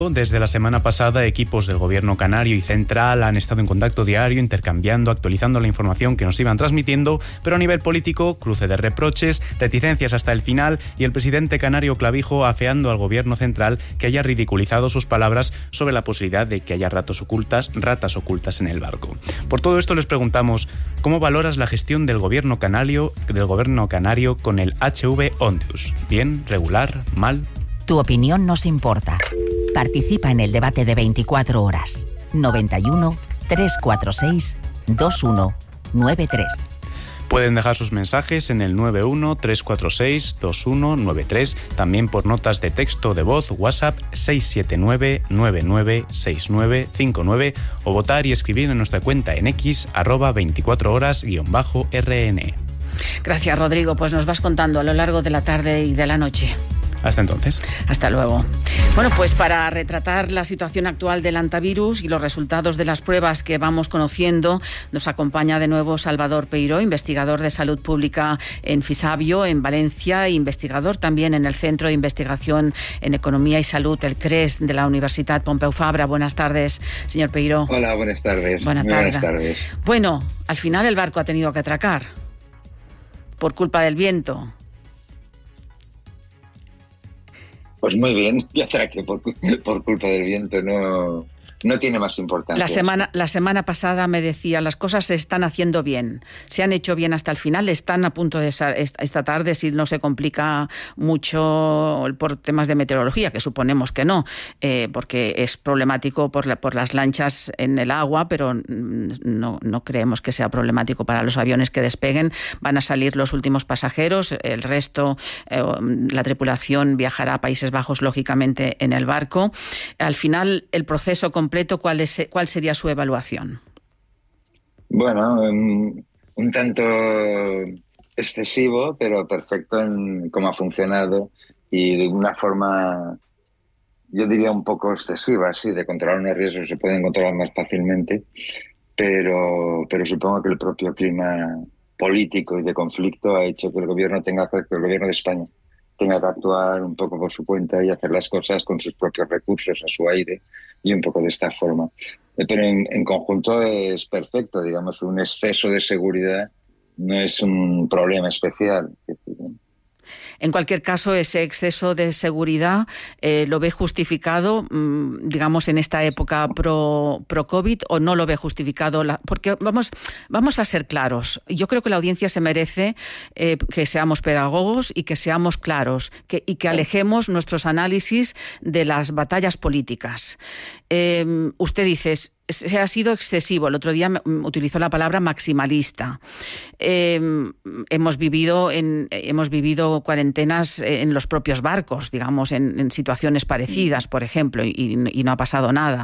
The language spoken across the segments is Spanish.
Desde la semana pasada, equipos del Gobierno canario y central han estado en contacto diario, intercambiando, actualizando la información que nos iban transmitiendo, pero a nivel político, cruce de reproches, reticencias hasta el final y el presidente canario Clavijo afeando al Gobierno central que haya ridiculizado sus palabras sobre la posibilidad de que haya ratas ocultas en el barco. Por todo esto les preguntamos, ¿cómo valoras la gestión del Gobierno canario con el HV Ondius? ¿Bien, regular, mal? Tu opinión nos importa. Participa en el debate de 24 horas. 91 346 2193. Pueden dejar sus mensajes en el 91 346 2193, también por notas de texto o de voz, WhatsApp 679 996959 o votar y escribir en nuestra cuenta en X @24horas_RN. Gracias, Rodrigo. Pues nos vas contando a lo largo de la tarde y de la noche. Hasta entonces. Hasta luego. Bueno, pues para retratar la situación actual del hantavirus y los resultados de las pruebas que vamos conociendo, nos acompaña de nuevo Salvador Peiró, investigador de salud pública en Fisabio, en Valencia, e investigador también en el Centro de Investigación en Economía y Salud, el CRES, de la Universidad Pompeu Fabra. Buenas tardes, señor Peiró. Hola, buenas tardes. Buenas tardes. Bueno, al final el barco ha tenido que atracar por culpa del viento. Pues muy bien, ya atraqué por culpa del viento, no tiene más importancia. La semana pasada me decía, las cosas se están haciendo bien, se han hecho bien hasta el final, están a punto de esta tarde, si no se complica mucho por temas de meteorología, que suponemos que no, porque es problemático por las lanchas en el agua, pero no creemos que sea problemático para los aviones que despeguen. Van a salir los últimos pasajeros, el resto, la tripulación viajará a Países Bajos, lógicamente, en el barco. Al final, el proceso completo, ¿cuál sería su evaluación? Bueno, un tanto excesivo, pero perfecto en cómo ha funcionado y de una forma, yo diría, un poco excesiva, sí, de controlar unos riesgos que se pueden controlar más fácilmente, pero supongo que el propio clima político y de conflicto ha hecho que el gobierno de España tenga que actuar un poco por su cuenta y hacer las cosas con sus propios recursos, a su aire, y un poco de esta forma. Pero en conjunto es perfecto, digamos, un exceso de seguridad no es un problema especial. En cualquier caso, ese exceso de seguridad ¿lo ve justificado, digamos, en esta época pro-COVID o no lo ve justificado? Porque vamos a ser claros. Yo creo que la audiencia se merece que seamos pedagogos y que seamos claros y que alejemos nuestros análisis de las batallas políticas. Usted dice, se ha sido excesivo. El otro día utilizó la palabra maximalista. Hemos vivido cuarentenas en los propios barcos, digamos, en situaciones parecidas, por ejemplo, y no ha pasado nada.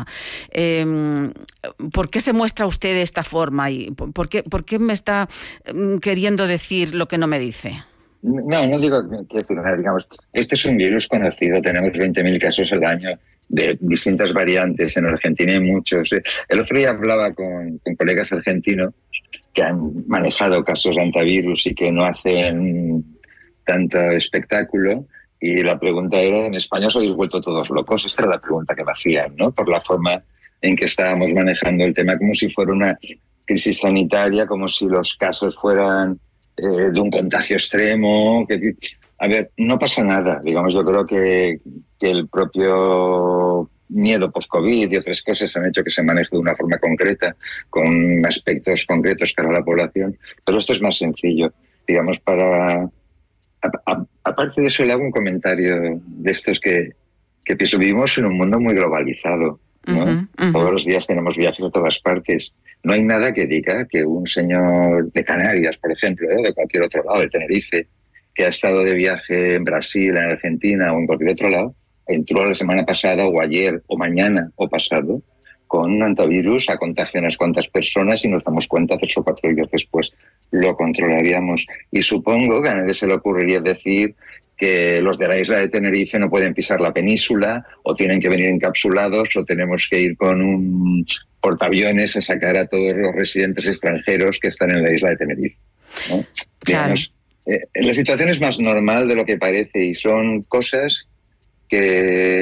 ¿Por qué se muestra usted de esta forma? ¿Y por qué me está queriendo decir lo que no me dice? No digo que decir nada, digamos. Este es un virus conocido, tenemos 20.000 casos al año de distintas variantes. En Argentina hay muchos. El otro día hablaba con colegas argentinos que han manejado casos de hantavirus y que no hacen tanto espectáculo, y la pregunta era, ¿en España os habéis vuelto todos locos? Esta era la pregunta que me hacían, ¿no? Por la forma en que estábamos manejando el tema, como si fuera una crisis sanitaria, como si los casos fueran de un contagio extremo. A ver, no pasa nada. Digamos, yo creo que el propio miedo post-COVID y otras cosas han hecho que se maneje de una forma concreta, con aspectos concretos para la población. Pero esto es más sencillo. Digamos, aparte de eso, le hago un comentario de estos que pienso, vivimos en un mundo muy globalizado, ¿no? Uh-huh. Todos los días tenemos viajes a todas partes. No hay nada que diga que un señor de Canarias, por ejemplo, de cualquier otro lado, de Tenerife, que ha estado de viaje en Brasil, en Argentina o en cualquier otro lado, entró la semana pasada o ayer o mañana o pasado con un hantavirus, a contagiar a unas cuantas personas y nos damos cuenta 3 o 4 días después lo controlaríamos. Y supongo que a nadie se le ocurriría decir que los de la isla de Tenerife no pueden pisar la península, o tienen que venir encapsulados, o tenemos que ir con un portaaviones a sacar a todos los residentes extranjeros que están en la isla de Tenerife, ¿no? Claro. Digamos, la situación es más normal de lo que parece, y son cosas que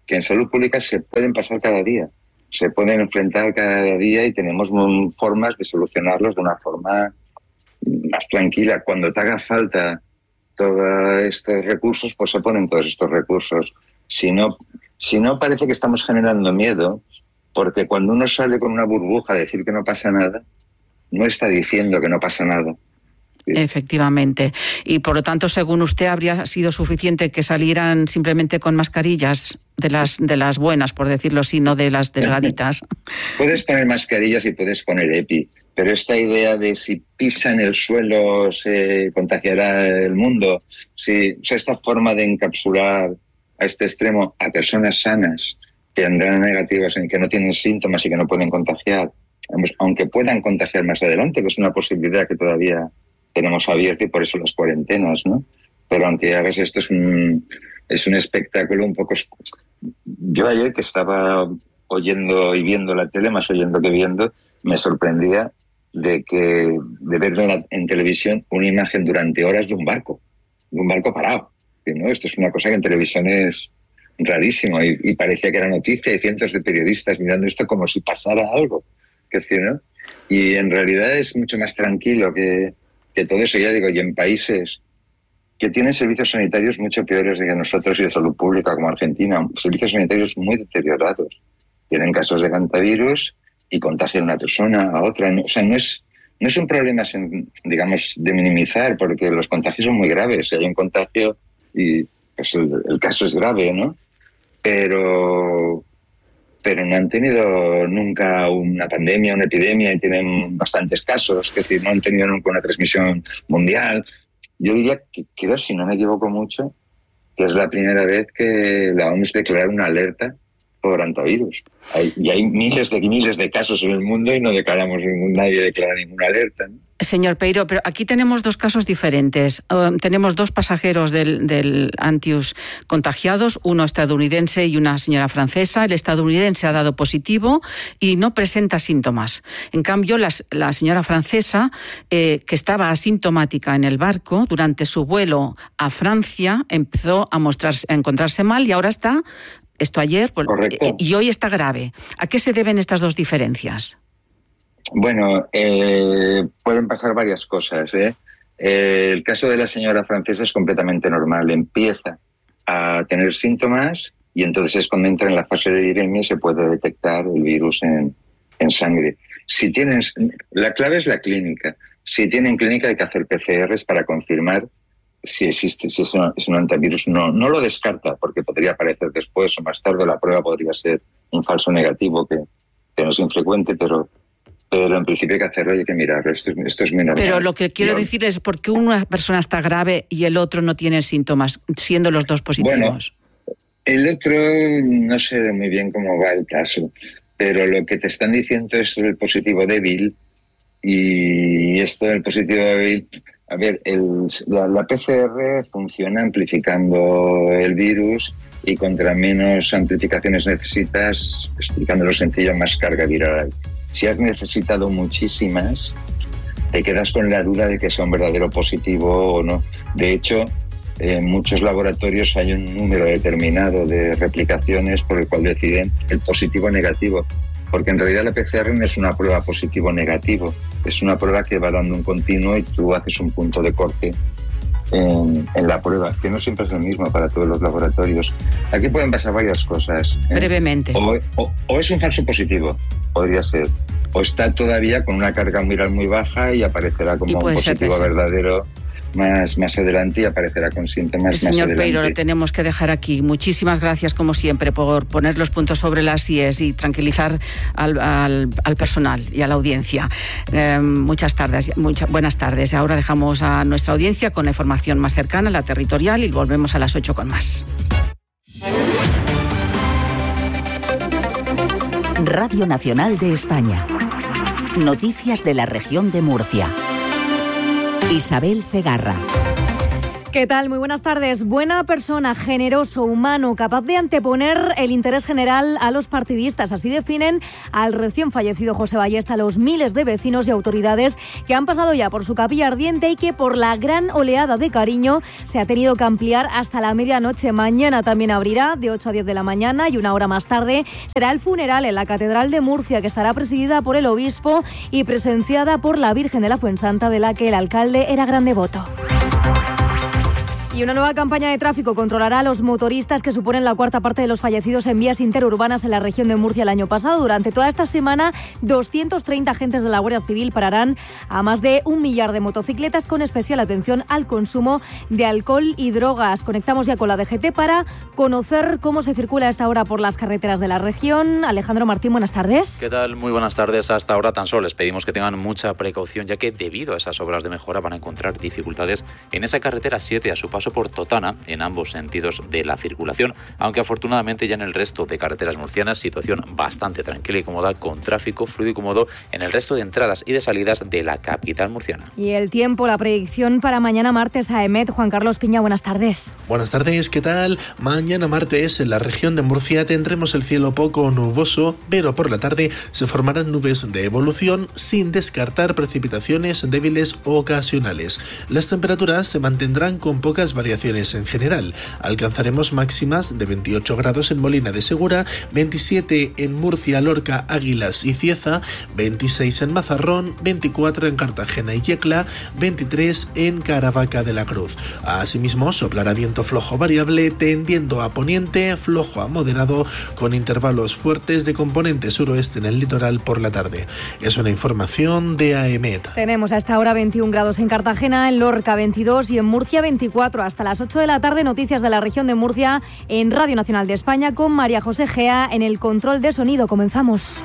que en salud pública se pueden pasar cada día, se pueden enfrentar cada día y tenemos formas de solucionarlos de una forma más tranquila. Cuando te haga falta todos estos recursos, pues se ponen todos estos recursos. Si no parece que estamos generando miedo, porque cuando uno sale con una burbuja a decir que no pasa nada, no está diciendo que no pasa nada. Efectivamente. Y por lo tanto, según usted, habría sido suficiente que salieran simplemente con mascarillas de las buenas, por decirlo así, no de las delgaditas. Puedes poner mascarillas y puedes poner EPI, pero esta idea de si pisan el suelo se contagiará el mundo, esta forma de encapsular a este extremo a personas sanas que andarán negativas, en que no tienen síntomas y que no pueden contagiar, aunque puedan contagiar más adelante, que es una posibilidad que todavía tenemos abierta y por eso las cuarentenas, ¿no? Pero aunque hagas esto es un espectáculo un poco... Yo ayer que estaba oyendo y viendo la tele, más oyendo que viendo, me sorprendía de ver en televisión una imagen durante horas de un barco parado, ¿no? Esto es una cosa que en televisión es rarísimo y parecía que era noticia y cientos de periodistas mirando esto como si pasara algo, ¿no? Y en realidad es mucho más tranquilo que todo eso, ya digo, y en países que tienen servicios sanitarios mucho peores que nosotros y de salud pública como Argentina, servicios sanitarios muy deteriorados. Tienen casos de hantavirus y contagian a una persona, a otra. O sea, no es un problema, digamos, de minimizar, porque los contagios son muy graves. Si hay un contagio, y pues el caso es grave, ¿no? Pero no han tenido nunca una pandemia, una epidemia, y tienen bastantes casos, que decir, no han tenido nunca una transmisión mundial. Yo diría que, creo, si no me equivoco mucho, que es la primera vez que la OMS declara una alerta por hantavirus. Hay miles de casos en el mundo y no declaramos nadie declara ninguna alerta, ¿no? Señor Peiro, pero aquí tenemos dos casos diferentes. Tenemos dos pasajeros del Antius contagiados, uno estadounidense y una señora francesa. El estadounidense ha dado positivo y no presenta síntomas. En cambio, la señora francesa, que estaba asintomática en el barco, durante su vuelo a Francia, empezó a encontrarse mal y ahora está, esto ayer, y hoy está grave. ¿A qué se deben estas dos diferencias? Bueno, pueden pasar varias cosas, ¿eh? El caso de la señora francesa es completamente normal. Empieza a tener síntomas y entonces es cuando entra en la fase de viremia y se puede detectar el virus en sangre. La clave es la clínica. Si tienen clínica hay que hacer PCRs para confirmar si existe, si es un hantavirus. No lo descarta, porque podría aparecer después o más tarde. La prueba podría ser un falso negativo, que no es infrecuente, pero en principio hay que hacerlo y hay que mirarlo. Esto es muy normal. Pero lo que quiero decir es, ¿por qué una persona está grave y el otro no tiene síntomas, siendo los dos positivos? Bueno, el otro no sé muy bien cómo va el caso, pero lo que te están diciendo es el positivo débil, y esto del positivo débil... A ver, la PCR funciona amplificando el virus, y contra menos amplificaciones necesitas, explicándolo sencillo, más carga viral. Si has necesitado muchísimas, te quedas con la duda de que sea un verdadero positivo o no. De hecho, en muchos laboratorios hay un número determinado de replicaciones por el cual deciden el positivo o negativo. Porque en realidad la PCR no es una prueba positivo o negativo, es una prueba que va dando un continuo y tú haces un punto de corte en la prueba, que no siempre es el mismo para todos los laboratorios. Aquí pueden pasar varias cosas, ¿eh? Brevemente. O es un falso positivo, podría ser, o está todavía con una carga viral muy baja y aparecerá como un positivo verdadero más adelante, y aparecerá con síntomas más adelante. Señor Peiro, lo tenemos que dejar aquí. Muchísimas gracias, como siempre, por poner los puntos sobre las IES y tranquilizar al personal y a la audiencia. Muchas buenas tardes. Ahora dejamos a nuestra audiencia con la información más cercana, la territorial, y volvemos a las 8 con más. Radio Nacional de España. Noticias de la región de Murcia. Isabel Cegarra. ¿Qué tal? Muy buenas tardes. Buena persona, generoso, humano, capaz de anteponer el interés general a los partidistas. Así definen al recién fallecido José Ballesta los miles de vecinos y autoridades que han pasado ya por su capilla ardiente y que por la gran oleada de cariño se ha tenido que ampliar hasta la medianoche. Mañana también abrirá de 8 a 10 de la mañana y una hora más tarde será el funeral en la Catedral de Murcia, que estará presidida por el obispo y presenciada por la Virgen de la Fuensanta, de la que el alcalde era gran devoto. Y una nueva campaña de tráfico controlará a los motoristas, que suponen la cuarta parte de los fallecidos en vías interurbanas en la región de Murcia el año pasado. Durante toda esta semana, 230 agentes de la Guardia Civil pararán a más de 1 millar de motocicletas, con especial atención al consumo de alcohol y drogas. Conectamos ya con la DGT para conocer cómo se circula a esta hora por las carreteras de la región. Alejandro Martín, buenas tardes. ¿Qué tal? Muy buenas tardes. Hasta ahora tan solo les pedimos que tengan mucha precaución, ya que debido a esas obras de mejora van a encontrar dificultades en esa carretera 7 a su paso por Totana en ambos sentidos de la circulación, aunque afortunadamente ya en el resto de carreteras murcianas situación bastante tranquila y cómoda, con tráfico fluido y cómodo en el resto de entradas y de salidas de la capital murciana. Y el tiempo, la predicción para mañana martes a EMET. Juan Carlos Piña, buenas tardes. Buenas tardes, ¿qué tal? Mañana martes en la región de Murcia tendremos el cielo poco nuboso, pero por la tarde se formarán nubes de evolución sin descartar precipitaciones débiles o ocasionales. Las temperaturas se mantendrán con pocas variaciones en general. Alcanzaremos máximas de 28 grados en Molina de Segura, 27 en Murcia, Lorca, Águilas y Cieza, 26 en Mazarrón, 24 en Cartagena y Yecla, 23 en Caravaca de la Cruz. Asimismo, soplará viento flojo variable tendiendo a poniente, flojo a moderado, con intervalos fuertes de componente suroeste en el litoral por la tarde. Es una información de AEMET. Tenemos a esta hora 21 grados en Cartagena, en Lorca 22 y en Murcia 24. Hasta las 8 de la tarde, noticias de la región de Murcia en Radio Nacional de España con María José Gea en el control de sonido. Comenzamos.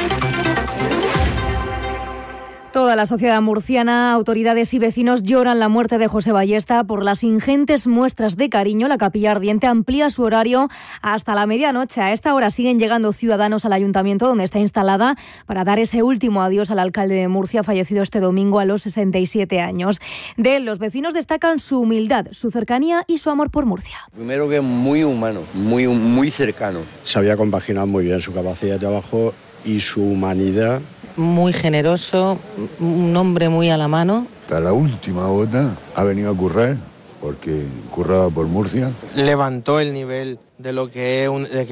Toda la sociedad murciana, autoridades y vecinos lloran la muerte de José Ballesta. Por las ingentes muestras de cariño, la capilla ardiente amplía su horario hasta la medianoche. A esta hora siguen llegando ciudadanos al ayuntamiento donde está instalada para dar ese último adiós al alcalde de Murcia, fallecido este domingo a los 67 años. De él, los vecinos destacan su humildad, su cercanía y su amor por Murcia. Primero, que muy humano, muy cercano. Sabía compaginar muy bien su capacidad de trabajo y su humanidad. Muy generoso, un hombre muy a la mano. Hasta la última gota ha venido a currar, porque curraba por Murcia. Levantó el nivel de lo que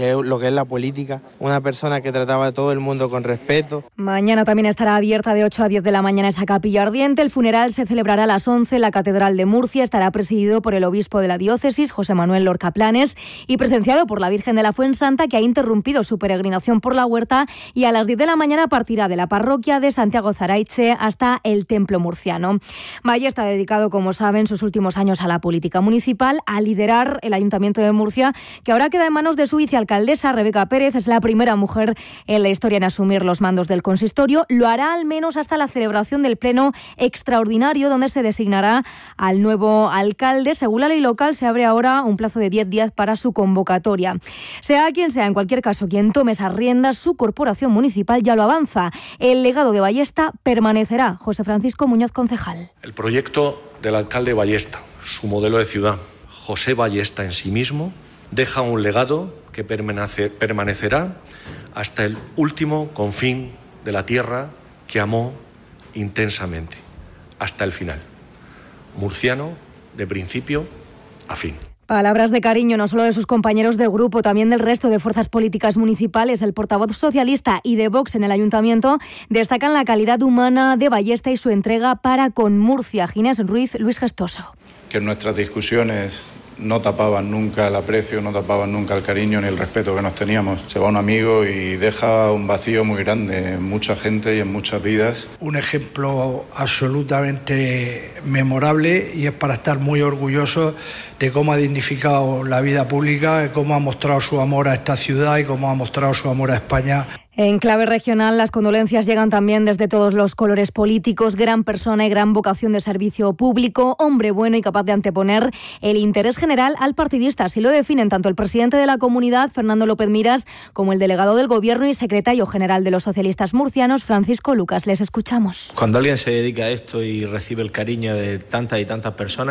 es la política, una persona que trataba a todo el mundo con respeto. Mañana también estará abierta de 8 a 10 de la mañana esa capilla ardiente. El funeral se celebrará a las 11 en la Catedral de Murcia. Estará presidido por el obispo de la diócesis, José Manuel Lorca Planes, y presenciado por la Virgen de la Fuensanta, que ha interrumpido su peregrinación por la huerta, y a las 10 de la mañana partirá de la parroquia de Santiago Zaraiche hasta el Templo Murciano. Ballesta ha dedicado, como saben, sus últimos años a la política municipal, a liderar el Ayuntamiento de Murcia, que ahora queda en manos de su vicealcaldesa, Rebeca Pérez. Es la primera mujer en la historia en asumir los mandos del consistorio. Lo hará al menos hasta la celebración del pleno extraordinario, donde se designará al nuevo alcalde. Según la ley local, se abre ahora un plazo de 10 días para su convocatoria. Sea quien sea, en cualquier caso, quien tome esas riendas, su corporación municipal ya lo avanza. El legado de Ballesta permanecerá. José Francisco Muñoz, concejal. El proyecto del alcalde Ballesta, su modelo de ciudad, José Ballesta en sí mismo, deja un legado que permanecerá hasta el último confín de la tierra que amó intensamente, hasta el final. Murciano de principio a fin. Palabras de cariño no solo de sus compañeros de grupo, también del resto de fuerzas políticas municipales. El portavoz socialista y de Vox en el ayuntamiento destacan la calidad humana de Ballesta y su entrega para con Murcia. Ginés Ruiz, Luis Gestoso. Que nuestras discusiones no tapaban nunca el aprecio, no tapaban nunca el cariño ni el respeto que nos teníamos. Se va un amigo y deja un vacío muy grande en mucha gente y en muchas vidas. Un ejemplo absolutamente memorable, y es para estar muy orgulloso de cómo ha dignificado la vida pública, de cómo ha mostrado su amor a esta ciudad y cómo ha mostrado su amor a España. En clave regional, las condolencias llegan también desde todos los colores políticos. Gran persona y gran vocación de servicio público, hombre bueno y capaz de anteponer el interés general al partidista. Así lo definen tanto el presidente de la comunidad, Fernando López Miras, como el delegado del Gobierno y secretario general de los socialistas murcianos, Francisco Lucas. Les escuchamos. Cuando alguien se dedica a esto y recibe el cariño de tantas y tantas personas,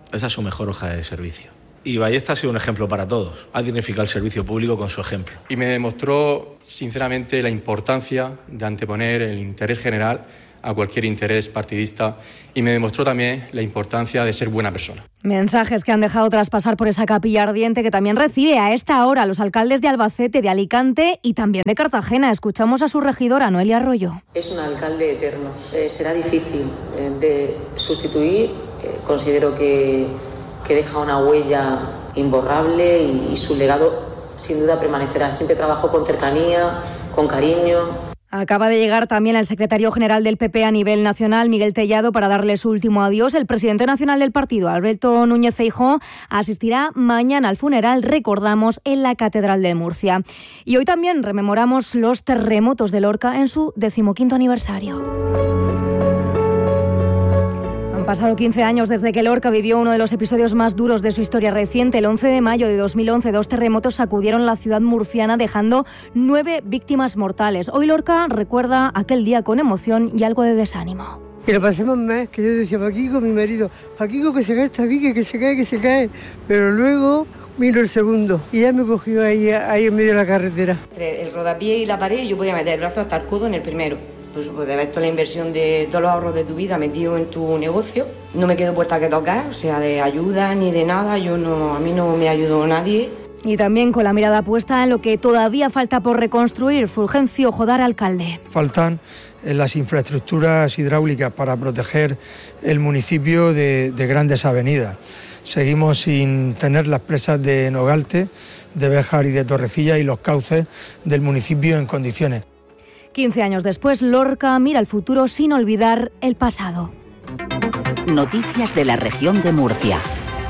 Esa es su mejor hoja de servicio. Y Ballesta ha sido un ejemplo para todos. Ha dignificado el servicio público con su ejemplo. Y me demostró, sinceramente, la importancia de anteponer el interés general a cualquier interés partidista, y me demostró también la importancia de ser buena persona. Mensajes que han dejado tras pasar por esa capilla ardiente, que también recibe a esta hora los alcaldes de Albacete, de Alicante y también de Cartagena. Escuchamos a su regidora, Noelia Arroyo. Es un alcalde eterno. Será difícil de sustituir. Considero que deja una huella imborrable y su legado sin duda permanecerá. Siempre trabajó con cercanía, con cariño. Acaba de llegar también el secretario general del PP a nivel nacional, Miguel Tellado, para darle su último adiós. El presidente nacional del partido, Alberto Núñez Feijóo, asistirá mañana al funeral, recordamos, en la Catedral de Murcia. Y hoy también rememoramos los terremotos de Lorca en su 15º aniversario. Han pasado 15 años desde que Lorca vivió uno de los episodios más duros de su historia reciente. El 11 de mayo de 2011, 2 terremotos sacudieron la ciudad murciana, dejando 9 víctimas mortales. Hoy Lorca recuerda aquel día con emoción y algo de desánimo. Que lo pasemos más, que yo decía, Paquico, mi marido, Paquico, que se cae esta viga, que se cae. Pero luego miro el segundo y ya me cogió ahí en medio de la carretera. Entre el rodapié y la pared yo podía meter el brazo hasta el codo en el primero. Pues de ver toda la inversión de todos los ahorros de tu vida metido en tu negocio. No me quedo puerta que tocar, o sea, de ayuda ni de nada. A mí no me ayudó nadie. Y también con la mirada puesta en lo que todavía falta por reconstruir. Fulgencio Jodar, alcalde. Faltan las infraestructuras hidráulicas para proteger el municipio de grandes avenidas. Seguimos sin tener las presas de Nogalte, de Béjar y de Torrecilla y los cauces del municipio en condiciones. 15 años después, Lorca mira al futuro sin olvidar el pasado. Noticias de la región de Murcia.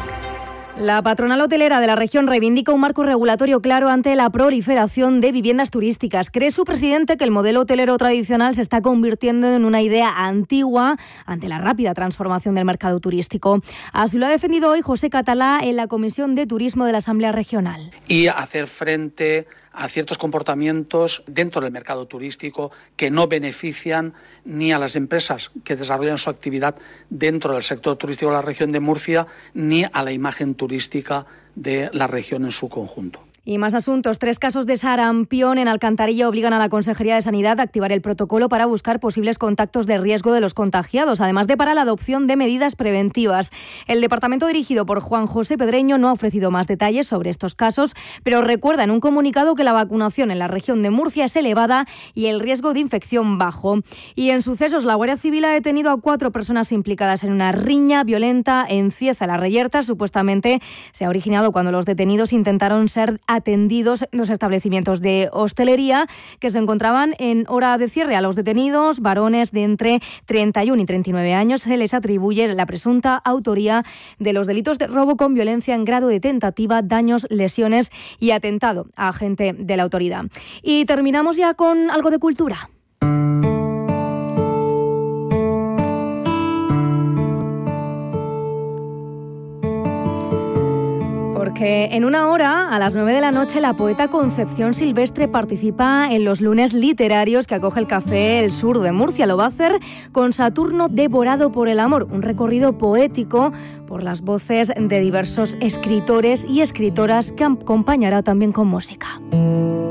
La patronal hotelera de la región reivindica un marco regulatorio claro ante la proliferación de viviendas turísticas. Cree su presidente que el modelo hotelero tradicional se está convirtiendo en una idea antigua ante la rápida transformación del mercado turístico. Así lo ha defendido hoy José Catalá en la Comisión de Turismo de la Asamblea Regional. Y hacer frente a ciertos comportamientos dentro del mercado turístico que no benefician ni a las empresas que desarrollan su actividad dentro del sector turístico de la región de Murcia, ni a la imagen turística de la región en su conjunto. Y más asuntos. 3 casos de sarampión en Alcantarilla obligan a la Consejería de Sanidad a activar el protocolo para buscar posibles contactos de riesgo de los contagiados, además de para la adopción de medidas preventivas. El departamento dirigido por Juan José Pedreño no ha ofrecido más detalles sobre estos casos, pero recuerda en un comunicado que la vacunación en la región de Murcia es elevada y el riesgo de infección bajo. Y en sucesos, la Guardia Civil ha detenido a 4 personas implicadas en una riña violenta en Cieza, La Reyerta. Supuestamente se ha originado cuando los detenidos intentaron ser atendidos en los establecimientos de hostelería que se encontraban en hora de cierre. A los detenidos, varones de entre 31 y 39 años, se les atribuye la presunta autoría de los delitos de robo con violencia en grado de tentativa, daños, lesiones y atentado a agente de la autoridad. Y terminamos ya con algo de cultura. Porque en una hora, a las 9 de la noche, la poeta Concepción Silvestre participa en los lunes literarios que acoge el Café El Sur de Murcia. Lo va a hacer con Saturno devorado por el amor, un recorrido poético por las voces de diversos escritores y escritoras que acompañará también con música.